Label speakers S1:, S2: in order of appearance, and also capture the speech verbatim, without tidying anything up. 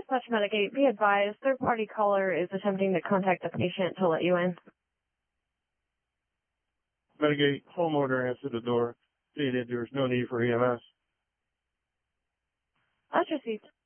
S1: Dispatch Medigate, be advised, third-party caller is attempting to contact the patient to let you in.
S2: Medigate, homeowner answered the door, stated there was no need for E M S.
S1: That's received.